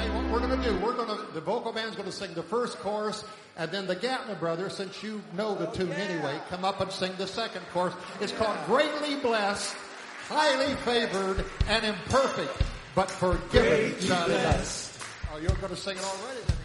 tell you what we're going to do. The vocal band's going to sing the first chorus, and then the Gatlin brothers, since you know the tune anyway, come up and sing the second chorus. It's called Greatly Blessed, Highly Favored, and Imperfect, but Forgiven. Oh, you're going to sing it already then.